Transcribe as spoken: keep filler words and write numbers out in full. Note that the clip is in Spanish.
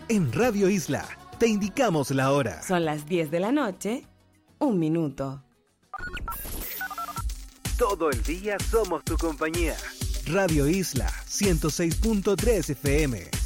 En Radio Isla, te indicamos la hora. Son las diez de la noche, un minuto. Todo el día somos tu compañía. Radio Isla ciento seis punto tres F M.